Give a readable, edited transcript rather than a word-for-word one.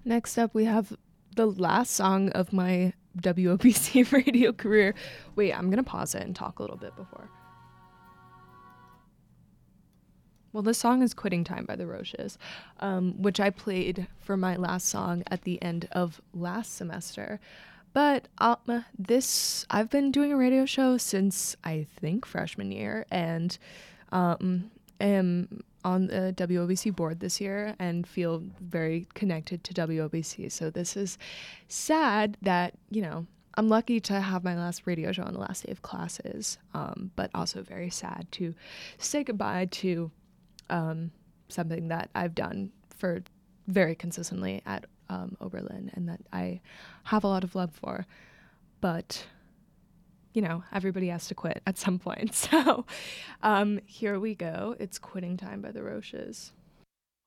Next up, we have the last song of my WOBC radio career. Wait, I'm going to pause it and talk a little bit before. Well, this song is Quitting Time by the Roches, which I played for my last song at the end of last semester. But I've been doing a radio show since I think freshman year, and am on the WOBC board this year and feel very connected to WOBC. So this is sad that, I'm lucky to have my last radio show on the last day of classes, but also very sad to say goodbye to something that I've done for very consistently at Oberlin and that I have a lot of love for. But everybody has to quit at some point. So here we go. It's Quitting Time by the Roches.